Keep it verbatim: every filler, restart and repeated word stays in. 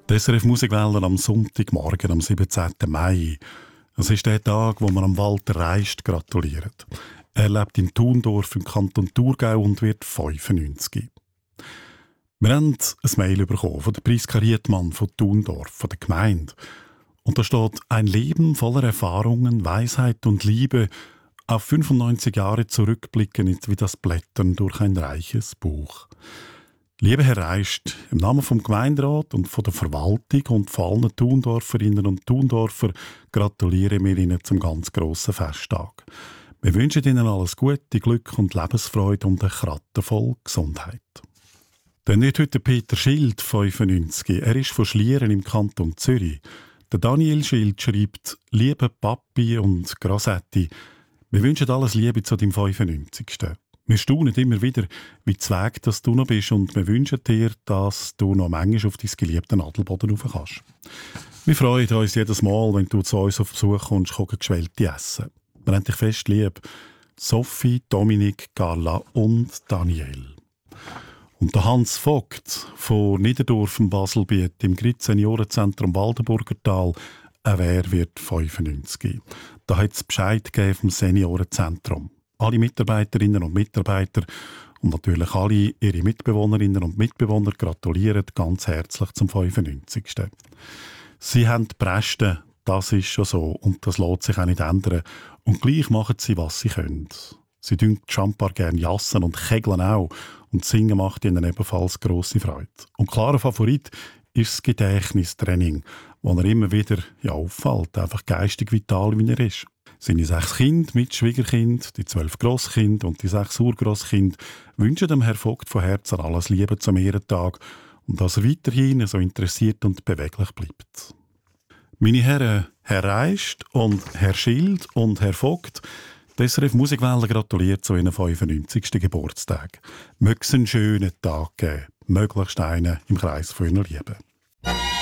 Die S R F Musikwelle am Sonntagmorgen, am siebzehnten Mai. Es ist der Tag, wo man am Walter Reist gratuliert. Er lebt in Thundorf im Kanton Thurgau und wird fünfundneunzig. Wir haben ein Mail bekommen von der Priska Riedmann von Thundorf, von der Gemeinde. Und da steht: ein Leben voller Erfahrungen, Weisheit und Liebe. Auf fünfundneunzig Jahre zurückblicken ist wie das Blättern durch ein reiches Buch. Lieber Herr Reist, im Namen vom Gemeinderat und von der Verwaltung und von allen Thundorferinnen und Thundorfer gratulieren wir Ihnen zum ganz grossen Festtag. Wir wünschen Ihnen alles Gute, Glück und Lebensfreude und eine Kratte voll Gesundheit. Dann wird heute Peter Schild fünfundneunzig. Er ist von Schlieren im Kanton Zürich. Der Daniel Schild schreibt: Liebe Papi und Grossetti, wir wünschen alles Liebe zu deinem fünfundneunzigsten Wir staunen immer wieder, wie zweig dass du noch bist, und wir wünschen dir, dass du noch manchmal auf dein geliebten Adelboden rauf kannst. Wir freuen uns jedes Mal, wenn du zu uns auf Besuch kommst, kochen Geschwellte essen. Wir haben dich fest lieb. Sophie, Dominik, Carla und Daniel. Und der Hans Vogt von Niederdorf im Baselbiet im Grit Seniorenzentrum Waldenburger Tal, auch er wird fünfundneunzig. Da hat es Bescheid gegeben vom Seniorenzentrum. Alle Mitarbeiterinnen und Mitarbeiter und natürlich alle ihre Mitbewohnerinnen und Mitbewohner gratulieren ganz herzlich zum fünfundneunzigsten Sie haben die Prästen, das ist schon so, und das lässt sich auch nicht ändern. Und gleich machen sie, was sie können. Sie dünken die Champar gerne jassen und kegeln auch. Und singen macht ihnen ebenfalls grosse Freude. Und klarer Favorit ist das Gedächtnistraining, wo er immer wieder ja, auffällt, einfach geistig vital, wie er ist. Seine sechs Kinder mit Schwiegerkind, die zwölf Grosskinder und die sechs Urgrosskinder wünschen dem Herrn Vogt von Herzen alles Liebe zum Ehrentag und dass er weiterhin so interessiert und beweglich bleibt. Meine Herren, Herr Reist und Herr Schild und Herr Vogt, die S R F Musikwelle gratuliert zu Ihrem fünfundneunzigsten Geburtstag. Mögen Sie einen schönen Tag geben, möglichst einen im Kreis von Ihren Lieben.